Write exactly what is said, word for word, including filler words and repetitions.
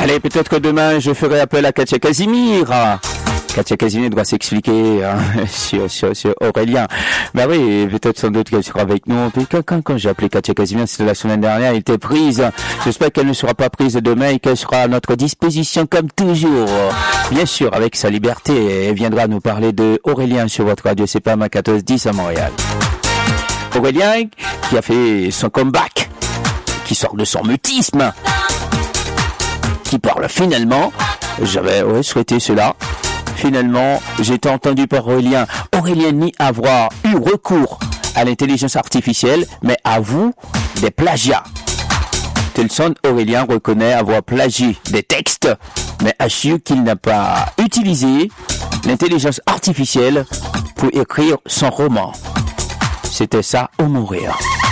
Allez, peut-être que demain, je ferai appel à Katia Casimir. Katia Casimir doit s'expliquer hein, sur, sur, sur Aurélien. Ben oui, peut-être sans doute qu'elle sera avec nous. Puis quand, quand, quand j'ai appelé Katia Casimir, c'était la semaine dernière, elle était prise. J'espère qu'elle ne sera pas prise demain et qu'elle sera à notre disposition comme toujours. Bien sûr, avec sa liberté, elle viendra nous parler de Aurélien sur votre radio C P M quatorze dix à Montréal. Aurélien qui a fait son comeback, qui sort de son mutisme, qui parle finalement, j'avais ouais, souhaité cela, finalement j'ai été entendu par Aurélien, Aurélien nie avoir eu recours à l'intelligence artificielle, mais avoue des plagiats. Telson Aurélien reconnaît avoir plagié des textes, mais assure qu'il n'a pas utilisé l'intelligence artificielle pour écrire son roman. C'était ça au Montréal.